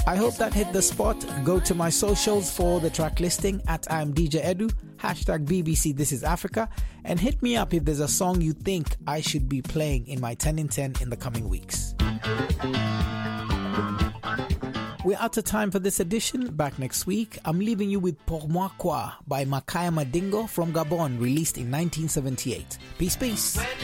I hope that hit the spot. Go to my socials for the track listing at I'm DJ Edu, hashtag BBC This Is Africa, and hit me up if there's a song you think I should be playing in my 10 in 10 in the coming weeks. We're out of time for this edition. Back next week. I'm leaving you with Pour Moi Quoi by Makaya Madingo from Gabon, released in 1978. Peace, peace.